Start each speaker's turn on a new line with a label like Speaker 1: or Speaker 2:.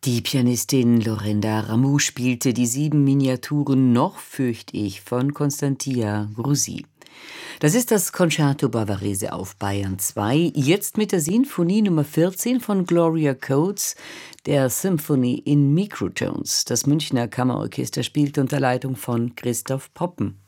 Speaker 1: Die Pianistin Lorinda Rameau spielte die 7 Miniaturen Noch fürcht ich von Constantia Grusy. Das ist das Concerto Bavarese auf Bayern 2, jetzt mit der Sinfonie Nummer 14 von Gloria Coates, der Symphony in Microtones. Das Münchner Kammerorchester spielt unter Leitung von Christoph Poppen.